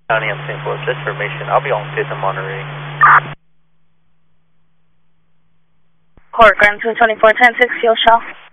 County, I'm St. Louis. Just information. I'll be on 5th and Monterey. Port Grand 224, 10-6, Fuel Shell.